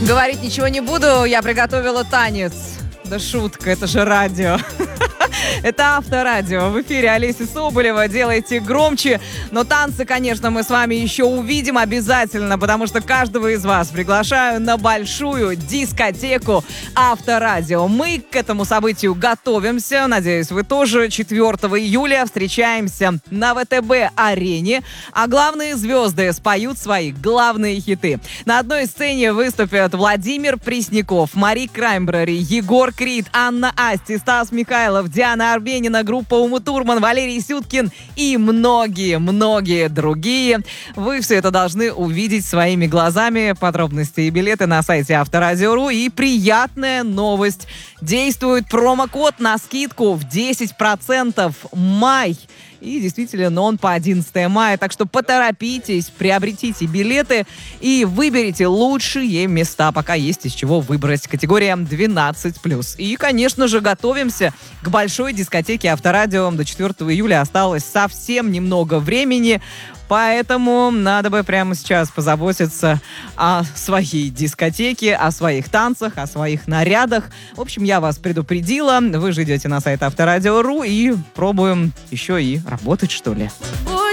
Говорить ничего не буду, я приготовила танец. Да шутка, это же радио. Это Авторадио. В эфире Олеся Соболева. Делайте громче. Но танцы, конечно, мы с вами еще увидим обязательно, потому что каждого из вас приглашаю на большую дискотеку Авторадио. Мы к этому событию готовимся. Надеюсь, вы тоже. 4 июля встречаемся на ВТБ-арене, а главные звезды споют свои главные хиты. На одной сцене выступят Владимир Пресняков, Мари Краймбрери, Егор Крид, Анна Асти, Стас Михайлов, Диана Арбенина, группа Ума Турман, Валерий Сюткин и многие-многие другие. Вы все это должны увидеть своими глазами. Подробности и билеты на сайте Авторадио.ру. И приятная новость. Действует промокод на скидку в 10% май. И действительно, он по 11 мая. Так что поторопитесь, приобретите билеты и выберите лучшие места, пока есть из чего выбрать. Категория 12+. И, конечно же, готовимся к большой дискотеке Авторадио. До 4 июля осталось совсем немного времени. Поэтому надо бы прямо сейчас позаботиться о своей дискотеке, о своих танцах, о своих нарядах. В общем, я вас предупредила. Вы же идете на сайт Авторадио.ру и пробуем еще и работать, что ли.